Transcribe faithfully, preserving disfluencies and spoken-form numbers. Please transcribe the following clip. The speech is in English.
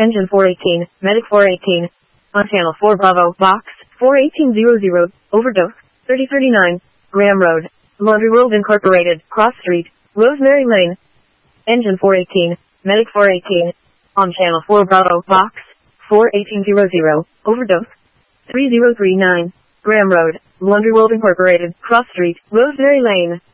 Engine four eighteen, Medic four eighteen. On channel four Bravo, box, four eighteen hundred, overdose, thirty thirty-nine, Graham Road, Laundry World Incorporated, Cross Street, Rosemary Lane. Engine four eighteen, Medic four eighteen. On channel four Bravo, box, four eighteen hundred, overdose, three thousand thirty-nine, Graham Road, Laundry World Incorporated, Cross Street, Rosemary Lane.